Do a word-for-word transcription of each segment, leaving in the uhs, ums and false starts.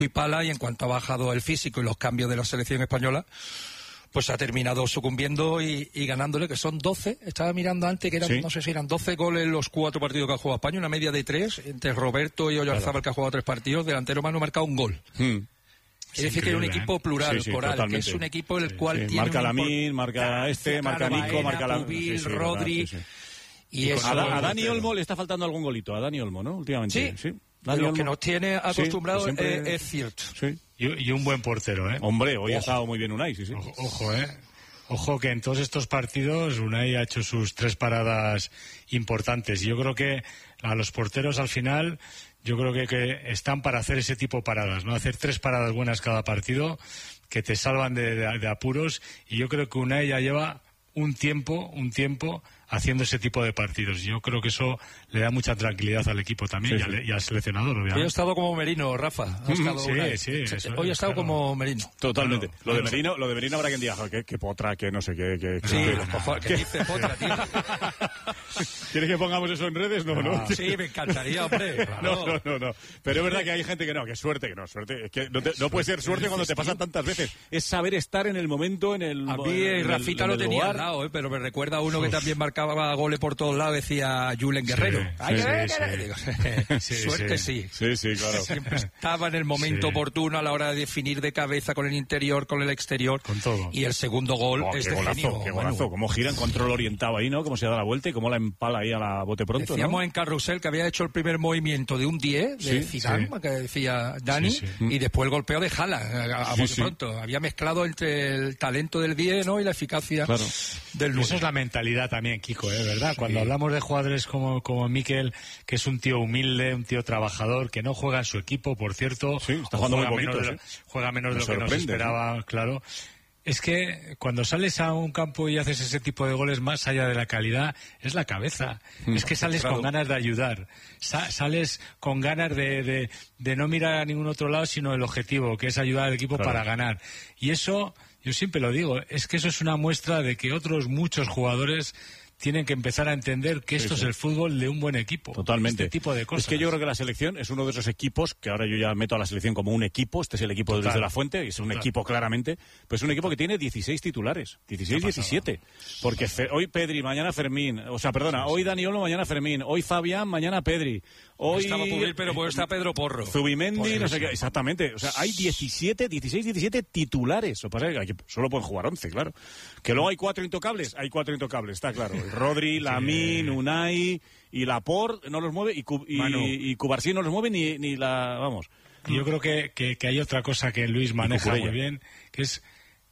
y pala, y en cuanto ha bajado el físico y los cambios de la selección española, pues ha terminado sucumbiendo y, y ganándole, que son doce, estaba mirando antes que eran, ¿sí? No sé si eran doce goles los cuatro partidos que ha jugado España, una media de tres, entre Roberto y Oyarzábal, claro, que ha jugado tres partidos, delantero Manu ha marcado un gol. Hmm. Quiere decir que es un equipo plural, sí, sí, coral, totalmente. Que es un equipo el cual sí, sí. tiene... Marca un Lamine, marca este, marca Nico, marca la... Pubil, sí, sí, Rodri... sí, sí. Y, y eso, a, a Dani Olmo le está faltando algún golito, a Dani Olmo, ¿no? Últimamente. Sí, sí. Lo Olmo, que nos tiene acostumbrados, sí, siempre... es, es cierto. Sí. Y, y un buen portero, ¿eh? Hombre, hoy ojo. ha estado muy bien Unai, sí, sí. Ojo, ojo, ¿eh? Ojo que en todos estos partidos Unai ha hecho sus tres paradas importantes. Yo creo que a los porteros al final, yo creo que, que están para hacer ese tipo de paradas, ¿no? Hacer tres paradas buenas cada partido que te salvan de, de, de apuros, y yo creo que Unai ya lleva un tiempo, un tiempo haciendo ese tipo de partidos. Yo creo que eso le da mucha tranquilidad al equipo también, sí, y, al, y al seleccionador, obviamente. Hoy ha estado como Merino, Rafa. Ha estado sí, una... sí, eso Hoy ha es, estado claro. como Merino. Totalmente. Claro, lo de claro. Merino, lo de Merino habrá quien diga, que, que potra, que no sé qué, que, sí, que, los cojones, que dice potra, tío. ¿Quieres que pongamos eso en redes? No, no. Sí, me encantaría, hombre. Claro. No, no, no, no. Pero es verdad que hay gente que no, que suerte, que no, suerte. Es que no, te, no puede ser suerte cuando te pasa tantas veces. Es saber estar en el momento, en el. A mí en Rafita el, lo en el tenía lugar. al lado, ¿eh? Pero me recuerda a uno Uf. que también marcaba goles por todos lados, decía Julen Guerrero. Sí, Ay, sí, que sí, Digo, sí. Suerte sí. Sí, sí, claro. Siempre estaba en el momento Sí. oportuno a la hora de definir de cabeza con el interior, con el exterior. Con todo. Y el segundo gol Oh, es qué de golazo, genio. qué golazo. Cómo gira en control orientado ahí, ¿no? Cómo se da la vuelta y cómo la empala ahí a la bote pronto, Decíamos ¿no? en Carrusel que había hecho el primer movimiento de un diez de Sí, Zidane, sí. que decía Dani, Sí, y después el golpeo de Haaland a, a Sí, bote sí. pronto. Había mezclado entre el talento del diez, ¿no? y la eficacia Claro. del nueve. Eso es la mentalidad también, Kiko, ¿eh? ¿Verdad? Sí. Cuando hablamos de jugadores como, como Mikel, que es un tío humilde, un tío trabajador, que no juega en su equipo, por cierto. Sí, está jugando juega muy menos poquito, de lo, sí. juega menos Me de lo que nos sorprende, esperaba, ¿sí? claro. Es que cuando sales a un campo y haces ese tipo de goles, más allá de la calidad, es la cabeza. Mm, es que sales claro. con ganas de ayudar. Sa- sales con ganas de, de, de no mirar a ningún otro lado, sino el objetivo, que es ayudar al equipo claro. para ganar. Y eso, yo siempre lo digo, es que eso es una muestra de que otros muchos jugadores tienen que empezar a entender que esto sí, sí. es el fútbol de un buen equipo. Totalmente. Este tipo de cosas. Es que yo creo que la selección es uno de esos equipos, que ahora yo ya meto a la selección como un equipo, este es el equipo Total. desde la fuente, es un Total. equipo claramente, pues es un equipo que tiene dieciséis titulares, dieciséis, diecisiete. Porque fe, hoy Pedri, mañana Fermín, o sea, perdona, hoy Dani Olmo, mañana Fermín, hoy Fabián, mañana Pedri, hoy... Estaba Pubil, pero pues está Pedro Porro. Zubimendi, no sé qué, exactamente. O sea, hay diecisiete, dieciséis, diecisiete titulares. Lo que pasa es que solo pueden jugar once, claro. Que luego hay cuatro intocables, hay cuatro intocables, está claro. El Rodri, Lamine, Unai y Laporte no los mueve, y, y, y Cubarsí no los mueve ni, ni la... vamos. Yo creo que, que, que hay otra cosa que Luis maneja muy bien, que es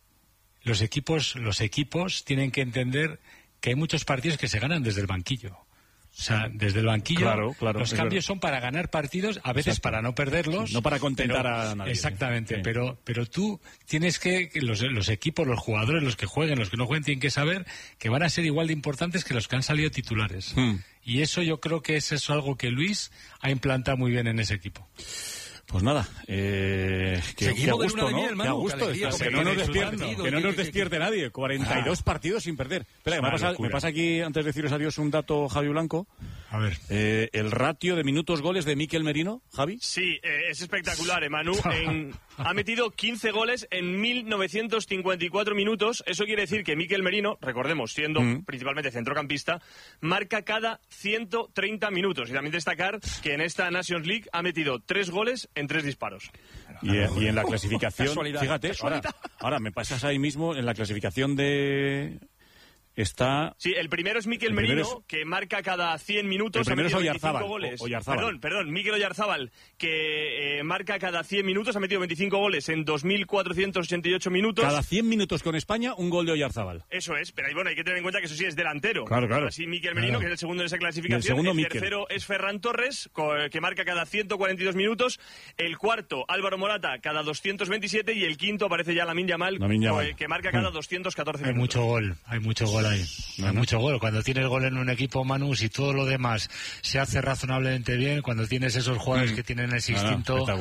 los equipos, los equipos tienen que entender que hay muchos partidos que se ganan desde el banquillo. O sea, desde el banquillo, claro, claro, los cambios son para ganar partidos, a veces Exacto. para no perderlos. Sí, no para contentar pero, a nadie. Exactamente, sí. pero pero tú tienes que, los, los equipos, los jugadores, los que jueguen, los que no jueguen, tienen que saber que van a ser igual de importantes que los que han salido titulares. Hmm. Y eso yo creo que es eso algo que Luis ha implantado muy bien en ese equipo. Pues nada, eh, que, que a gusto, ¿no? Miel, Manu, que a gusto, que, está, que, no nos despierte, que no nos despierte nadie. cuarenta y dos ah. partidos sin perder. Espera, me pasa, me pasa aquí, antes de deciros adiós, un dato, Javi Blanco. A ver. Eh, el ratio de minutos goles de Mikel Merino, Javi. Sí, eh, es espectacular, eh, Manu. En, ha metido quince goles en mil novecientos cincuenta y cuatro minutos. Eso quiere decir que Mikel Merino, recordemos, siendo mm. principalmente centrocampista, marca cada ciento treinta minutos. Y también destacar que en esta Nations League ha metido tres goles en tres disparos. Y, y en la clasificación, casualidad, fíjate, casualidad. Ahora, ahora me pasas ahí mismo en la clasificación de... Está... Sí, el primero es Mikel Merino, es... que marca cada cien minutos. El primero ha metido es Oyarzábal. goles. Oyarzábal. Perdón, perdón, Mikel Oyarzábal, que eh, marca cada cien minutos, ha metido veinticinco goles en dos mil cuatrocientos ochenta y ocho minutos. Cada cien minutos con España, un gol de Oyarzábal. Eso es, pero ahí, bueno, hay que tener en cuenta que eso sí es delantero. Claro, claro. Así Mikel Merino, claro. que es el segundo de esa clasificación. El, segundo, el Mikel. tercero es Ferran Torres, que marca cada ciento cuarenta y dos minutos. El cuarto, Álvaro Morata, cada doscientos veintisiete. Y el quinto aparece ya Lamine Yamal, Lamine Yamal. que marca cada doscientos catorce hay minutos. Hay mucho gol, hay mucho gol ahí. No, hay no. mucho gol. Cuando tienes gol en un equipo, Manu, si todo lo demás se hace razonablemente bien, cuando tienes esos jugadores mm. que tienen ese instinto, ah,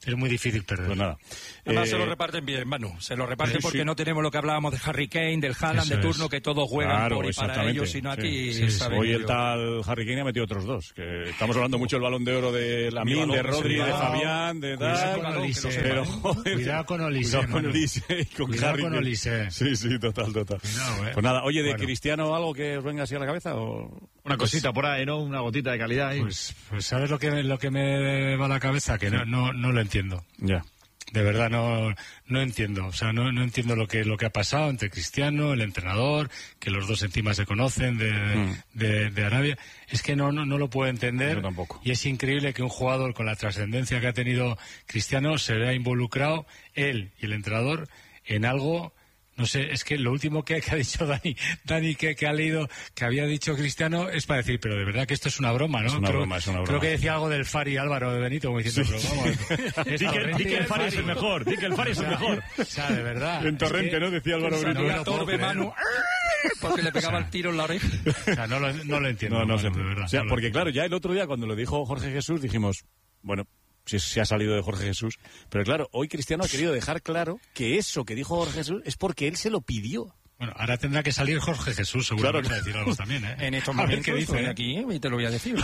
es muy difícil perder. Pues nada. Además Eh, se lo reparten bien, Manu. Se lo reparten sí, porque sí. no tenemos lo que hablábamos de Harry Kane, del Haaland de Eso turno, es. que todos juegan Claro, por y para exactamente, ellos, sino sí. aquí Sí, sí. saben Hoy el ellos. tal Harry Kane ha metido otros dos. Que estamos hablando mucho del Balón de Oro de Lamine, balón, de ese Rodri, de balón. Fabián, de Cuidado tal. con balón, que Olise, lo sepa, Pero, ¿eh? joder, Cuidado con Olise, Cuidado con Manu. Olise y con Cuidado Harry con Kane. Olise. Sí, sí, total, total. Cuidado, eh. Pues nada, oye, ¿de Bueno. Cristiano algo que os venga así a la cabeza? O... Una cosita por ahí, ¿no? Una gotita de calidad ahí. Pues, pues ¿sabes lo que, lo que me va a la cabeza? Que no, no, no lo entiendo. Ya. De verdad no no entiendo, o sea, no, no entiendo lo que lo que ha pasado entre Cristiano, el entrenador, que los dos encima se conocen de, Mm. de, de Arabia. Es que no, no no lo puedo entender. Yo tampoco. Y es increíble que un jugador con la trascendencia que ha tenido Cristiano se vea involucrado, él y el entrenador, en algo. No sé, es que lo último que, que ha dicho Dani, Dani que, que ha leído, que había dicho Cristiano, es para decir, pero de verdad que esto es una broma, ¿no? Es una creo, broma, es una broma. Creo que decía algo del Fari Álvaro de Benito, como diciendo, pero vamos. es Di que, Torrente di y que el el Fari es el Fari. mejor, di que el Fari es el mejor. O sea, de verdad. En es Torrente, que- ¿no? Decía Álvaro Brito. no me Era lo puedo Torbe, creer. Manu, porque le pegaba el tiro en la oreja. O sea, no lo, no lo entiendo. No, no sé. Manu, de verdad. O sea, no lo porque entiendo. claro, ya el otro día cuando lo dijo Jorge Jesús dijimos, bueno, si se ha salido de Jorge Jesús, pero claro, hoy Cristiano ha querido dejar claro que eso que dijo Jorge Jesús es porque él se lo pidió. Bueno, ahora tendrá que salir Jorge Jesús, seguramente, Claro. a decir algo también, ¿eh? En estos A ver momentos qué dice, estoy ¿eh? aquí y te lo voy a decir.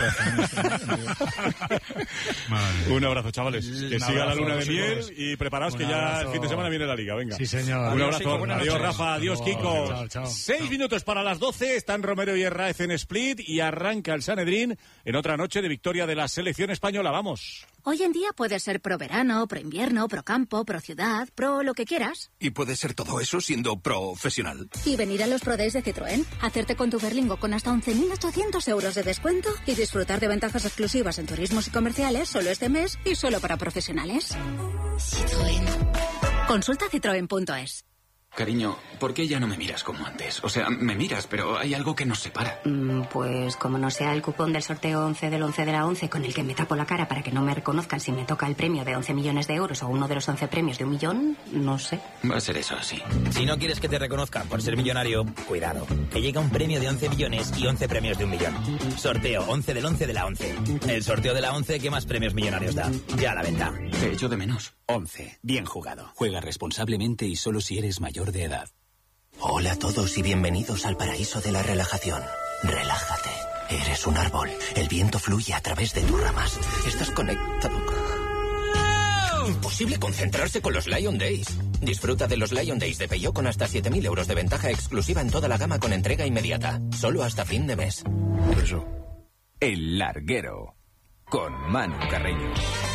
Madre. Un abrazo, chavales. Que Un siga la abrazo, luna de chicos. miel y preparaos Un que ya abrazo. el fin de semana viene la liga. Venga. Sí, señor. Un Adiós, abrazo. Kiko, buenas Adiós, noches. Rafa. Adiós, Hasta Kiko. luego. Chao, chao. Seis Chao. minutos para las doce. Están Romero y Herráez en Split y arranca el Sanedrín en otra noche de victoria de la selección española. Vamos. Hoy en día puedes ser pro verano, pro invierno, pro campo, pro ciudad, pro lo que quieras. Y puede ser todo eso siendo profesional. Y venir a los Pro Days de Citroën, hacerte con tu Berlingo con hasta once mil ochocientos euros de descuento y disfrutar de ventajas exclusivas en turismos y comerciales solo este mes y solo para profesionales. Citroën. Consulta citroen punto es. Cariño, ¿por qué ya no me miras como antes? O sea, me miras, pero hay algo que nos separa. Mm, Pues como no sea el cupón del sorteo once del once de la once con el que me tapo la cara para que no me reconozcan si me toca el premio de once millones de euros o uno de los once premios de un millón, no sé. Va a ser eso así. Si no quieres que te reconozcan por ser millonario, cuidado, que llega un premio de once millones y once premios de un millón. Sorteo once del once de la once. El sorteo de la once que más premios millonarios da. Ya a la venta. Te echo de menos. once. Bien jugado. Juega responsablemente y solo si eres mayor de edad. Hola a todos y bienvenidos al paraíso de la relajación. Relájate. Eres un árbol. El viento fluye a través de tus ramas. Estás conectado. Imposible concentrarse con los Lion Days. Disfruta de los Lion Days de Peugeot con hasta siete mil euros de ventaja exclusiva en toda la gama con entrega inmediata. Solo hasta fin de mes. El Larguero. Con Manu Carreño.